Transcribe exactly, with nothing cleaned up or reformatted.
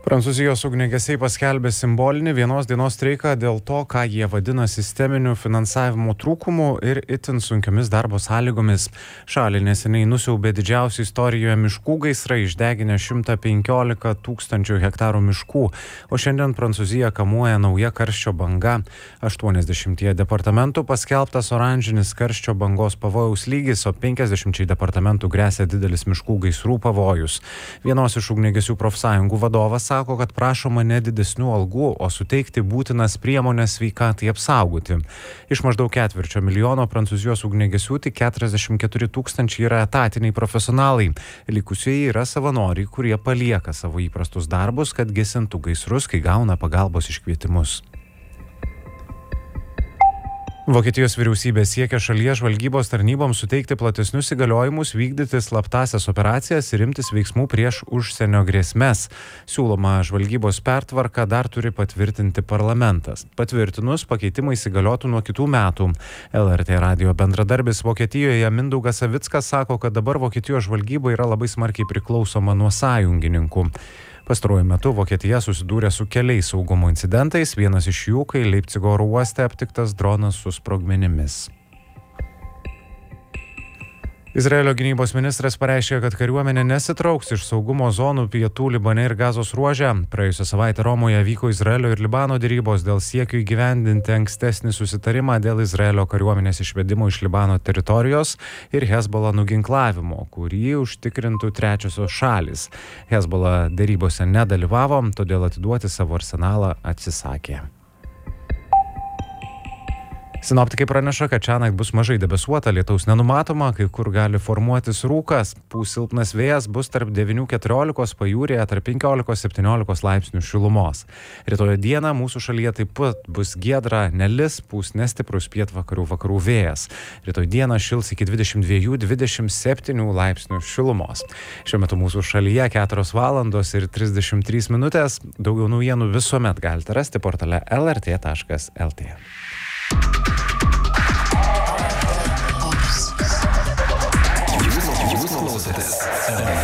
Prancūzijos ugniagesiai paskelbė simbolinį vienos dienos streiką dėl to, ką jie vadina sisteminiu finansavimo trūkumu ir itin sunkiomis darbo sąlygomis. Šalį neseniai nusiaubė didžiausi istorijoje miškų gaisrai, išdeginę šimtą penkiolika tūkstančių hektarų miškų, o šiandien Prancūziją kamuoja nauja karščio banga. aštuoniasdešimtyje departamentų paskelbtas oranžinis karščio bangos pavojaus lygis, o penkiasdešimčiai departamentų gresia didelis miškų gaisrų pavojus. Vienos iš ugniagesių profsąjungų vadovas sako, kad prašoma ne didesnių algų, o suteikti būtinas priemonės sveikatai apsaugoti. Iš maždaug ketvirčio milijono prancūzijos ugniagesių tik keturiasdešimt keturi tūkstančiai yra etatiniai profesionalai. Likusieji yra savanoriai, kurie palieka savo įprastus darbus, kad gesintų gaisrus, kai gauna pagalbos iškvietimus. Vokietijos vyriausybė siekia šalies žvalgybos tarnyboms suteikti platesnius įgaliojimus vykdyti slaptąsias operacijas ir imtis veiksmų prieš užsienio grėsmes. Siūloma žvalgybos pertvarka dar turi patvirtinti parlamentas. Patvirtinus, pakeitimai įsigaliotų nuo kitų metų. L R T radijo bendradarbis Vokietijoje Mindaugas Savickas sako, kad dabar Vokietijos žvalgyba yra labai smarkiai priklausoma nuo sąjungininkų. Pastaruoju metu Vokietija susidūrė su keliais saugumo incidentais, vienas iš jų, kai Leipcigo oro uoste aptiktas dronas su sprogmenimis. Izraelio gynybos ministras pareiškė, kad kariuomenė nesitrauks iš saugumo zonų pietų Libane ir Gazos ruože. Praėjusią savaitę Romoje vyko Izraelio ir Libano derybos dėl siekio įgyvendinti ankstesnį susitarimą dėl Izraelio kariuomenės išvedimo iš Libano teritorijos ir Hezbollah nuginklavimo, kurį užtikrintų trečiosios šalys. Hezbollah derybose nedalyvavo, todėl atiduoti savo arsenalą atsisakė. Sinoptikai praneša, kad šiąnakt bus mažai debesuota, lietaus nenumatoma, kai kur gali formuotis rūkas. Pūs silpnas vėjas, bus tarp devynių keturiolikos, pajūryje tarp penkiolikos septyniolikos laipsnių šilumos. Rytoj dieną mūsų šalyje taip pat bus giedra, nelis, pūs nestiprus pietvakarių vakarų vėjas. Rytoj dieną šils iki dvidešimt dviejų dvidešimt septynių laipsnių šilumos. Šiuo metu mūsų šalyje keturios valandos ir trisdešimt trys minutės. Daugiau naujienų visuomet galite rasti portale L R T taškas L T. Jūs klausotės